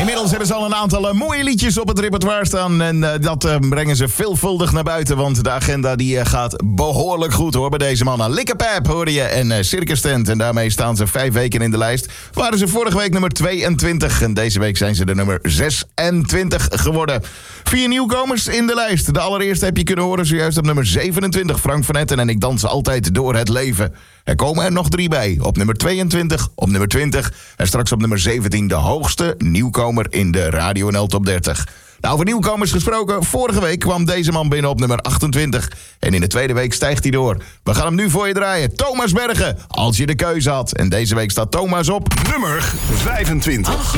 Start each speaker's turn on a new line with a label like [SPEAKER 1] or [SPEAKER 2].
[SPEAKER 1] Inmiddels hebben ze al een aantal mooie liedjes op het repertoire staan. En dat brengen ze veelvuldig naar buiten. Want de agenda die gaat behoorlijk goed hoor bij deze mannen. Likkepep hoorde je en Circus Tent. En daarmee staan ze 5 weken in de lijst. Waren ze vorige week nummer 22. En deze week zijn ze de nummer 26 geworden. 4 nieuwkomers in de lijst. De allereerste heb je kunnen horen zojuist op nummer 27. Frank van Etten en Ik dans altijd door het leven. Er komen er nog 3 bij. Op nummer 22, op nummer 20 en straks op nummer 17 de hoogste nieuwkomer in de Radio NL Top 30. Nou, over nieuwkomers gesproken, vorige week kwam deze man binnen op nummer 28. En in de tweede week stijgt hij door. We gaan hem nu voor je draaien. Thomas Bergen, als je de keuze had. En deze week staat Thomas op
[SPEAKER 2] nummer 25.